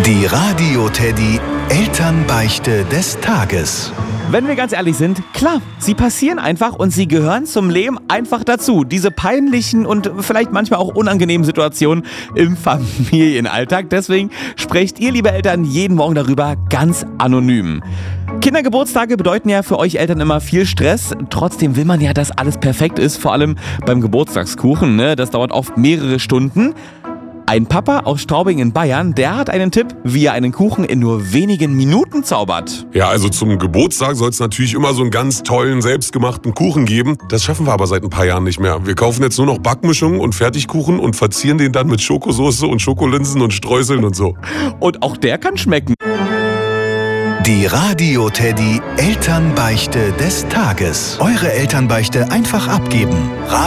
Die Radio-Teddy Elternbeichte des Tages. Wenn wir ganz ehrlich sind, klar, sie passieren einfach und sie gehören zum Leben einfach dazu. Diese peinlichen und vielleicht manchmal auch unangenehmen Situationen im Familienalltag. Deswegen sprecht ihr, liebe Eltern, jeden Morgen darüber ganz anonym. Kindergeburtstage bedeuten ja für euch Eltern immer viel Stress. Trotzdem will man ja, dass alles perfekt ist, vor allem beim Geburtstagskuchen. Ne? Das dauert oft mehrere Stunden. Ein Papa aus Straubing in Bayern, der hat einen Tipp, wie er einen Kuchen in nur wenigen Minuten zaubert. Ja, also zum Geburtstag soll es natürlich immer so einen ganz tollen, selbstgemachten Kuchen geben. Das schaffen wir aber seit ein paar Jahren nicht mehr. Wir kaufen jetzt nur noch Backmischungen und Fertigkuchen und verzieren den dann mit Schokosauce und Schokolinsen und Streuseln und so. Und auch der kann schmecken. Die Radio-Teddy Elternbeichte des Tages. Eure Elternbeichte einfach abgeben.